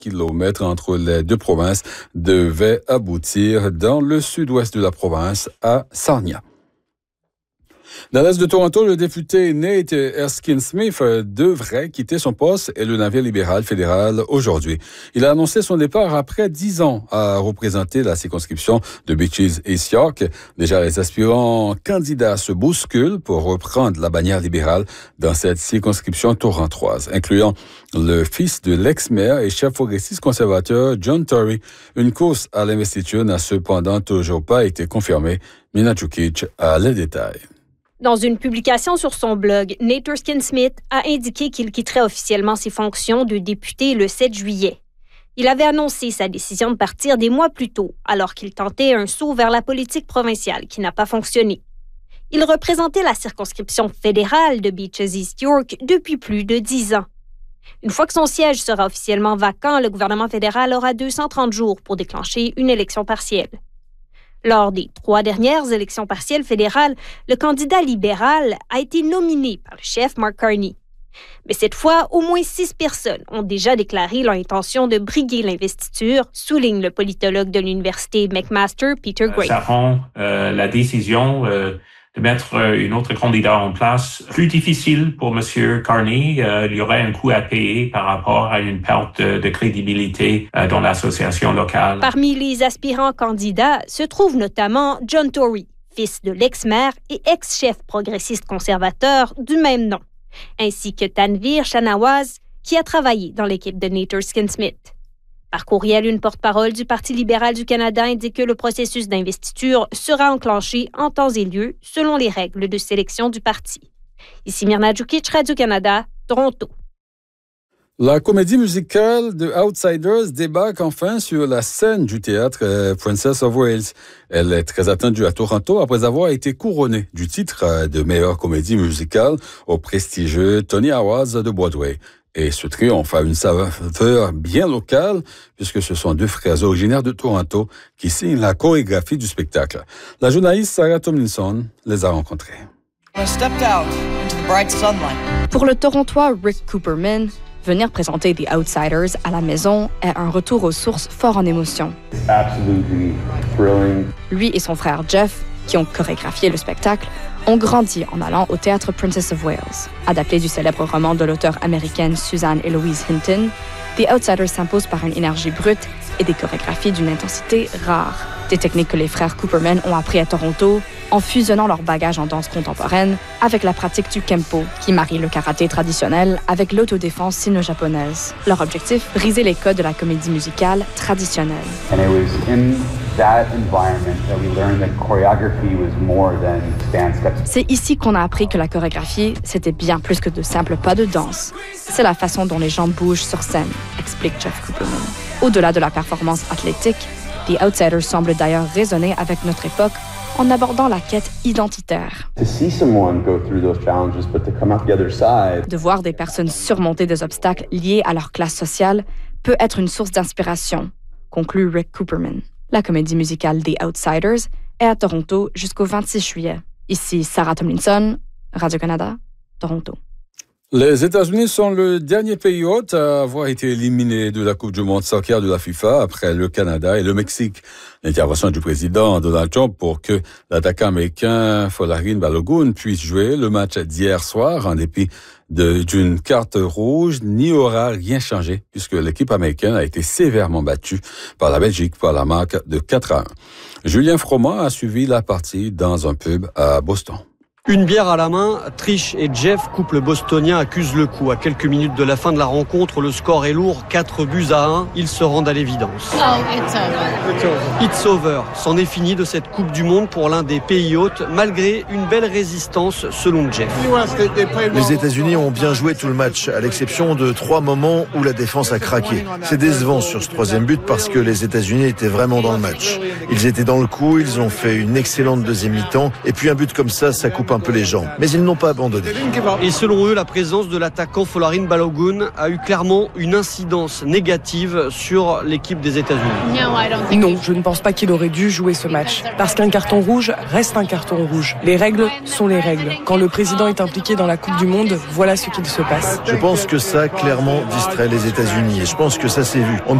kilomètres entre les deux provinces devait aboutir dans le sud-ouest de la province à Sarnia. Dans l'est de Toronto, le député Nate Erskine-Smith devrait quitter son poste et le navire libéral fédéral aujourd'hui. Il a annoncé son départ après 10 ans à représenter la circonscription de Beaches-East York. Déjà, les aspirants candidats se bousculent pour reprendre la bannière libérale dans cette circonscription torontoise, incluant le fils de l'ex-maire et chef progressiste conservateur John Tory. Une course à l'investiture n'a cependant toujours pas été confirmée. Mina Djukic a les détails. Dans une publication sur son blog, Nate Erskine-Smith a indiqué qu'il quitterait officiellement ses fonctions de député le 7 juillet. Il avait annoncé sa décision de partir des mois plus tôt, alors qu'il tentait un saut vers la politique provinciale qui n'a pas fonctionné. Il représentait la circonscription fédérale de Beaches-East York depuis plus de 10 ans. Une fois que son siège sera officiellement vacant, le gouvernement fédéral aura 230 jours pour déclencher une élection partielle. Lors des 3 dernières élections partielles fédérales, le candidat libéral a été nominé par le chef Mark Carney. Mais cette fois, au moins 6 personnes ont déjà déclaré leur intention de briguer l'investiture, souligne le politologue de l'université McMaster, Peter Gray. Ça rend la décision de mettre une autre candidat en place plus difficile pour M. Carney. Il y aurait un coût à payer par rapport à une perte de crédibilité dans l'association locale. Parmi les aspirants candidats se trouve notamment John Tory, fils de l'ex-maire et ex-chef progressiste conservateur du même nom, ainsi que Tanvir Shanawaz, qui a travaillé dans l'équipe de Nate Erskine-Smith. Par courriel, une porte-parole du Parti libéral du Canada indique que le processus d'investiture sera enclenché en temps et lieu selon les règles de sélection du parti. Ici Mirna Djukic, Radio-Canada, Toronto. La comédie musicale The Outsiders débarque enfin sur la scène du théâtre Princess of Wales. Elle est très attendue à Toronto après avoir été couronnée du titre de meilleure comédie musicale au prestigieux Tony Awards de Broadway. Et ce triomphe a une saveur bien locale puisque ce sont 2 frères originaires de Toronto qui signent la chorégraphie du spectacle. La journaliste Sarah Tomlinson les a rencontrés. Pour le Torontois Rick Cooperman, venir présenter The Outsiders à la maison est un retour aux sources fort en émotion. Lui et son frère Jeff, qui ont chorégraphié le spectacle, ont grandi en allant au théâtre Princess of Wales. Adapté du célèbre roman de l'auteure américaine Susan Eloise Hinton, The Outsiders s'impose par une énergie brute et des chorégraphies d'une intensité rare. Des techniques que les frères Cooperman ont appris à Toronto en fusionnant leur bagage en danse contemporaine avec la pratique du Kempo, qui marie le karaté traditionnel avec l'autodéfense sino-japonaise. Leur objectif, briser les codes de la comédie musicale traditionnelle. C'est ici qu'on a appris que la chorégraphie, c'était bien plus que de simples pas de danse. C'est la façon dont les gens bougent sur scène, explique Jeff Cooperman. Au-delà de la performance athlétique, The Outsiders semble d'ailleurs résonner avec notre époque en abordant la quête identitaire. De voir des personnes surmonter des obstacles liés à leur classe sociale peut être une source d'inspiration, conclut Rick Cooperman. La comédie musicale The Outsiders est à Toronto jusqu'au 26 juillet. Ici Sarah Tomlinson, Radio-Canada, Toronto. Les États-Unis sont le dernier pays hôte à avoir été éliminé de la Coupe du monde soccer de la FIFA après le Canada et le Mexique. L'intervention du président Donald Trump pour que l'attaquant américain Folarin Balogun puisse jouer le match d'hier soir en dépit d'une carte rouge n'y aura rien changé puisque l'équipe américaine a été sévèrement battue par la Belgique par la marque de 4-1. Julien Froment a suivi la partie dans un pub à Boston. Une bière à la main, Trish et Jeff, couple bostonien, accusent le coup. À quelques minutes de la fin de la rencontre, le score est lourd, 4-1. Ils se rendent à l'évidence. It's over. C'en est fini de cette Coupe du Monde pour l'un des pays hôtes, malgré une belle résistance, selon Jeff. Les États-Unis ont bien joué tout le match, à l'exception de 3 moments où la défense a craqué. C'est décevant sur ce 3e but parce que les États-Unis étaient vraiment dans le match. Ils étaient dans le coup, ils ont fait une excellente deuxième mi-temps, et puis un but comme ça coupe un peu les jambes. Mais ils n'ont pas abandonné. Et selon eux, la présence de l'attaquant Folarin Balogun a eu clairement une incidence négative sur l'équipe des États-Unis. Non, je ne pense pas qu'il aurait dû jouer ce match. Parce qu'un carton rouge reste un carton rouge. Les règles sont les règles. Quand le président est impliqué dans la Coupe du Monde, voilà ce qu'il se passe. Je pense que ça a clairement distrait les États-Unis et je pense que ça s'est vu.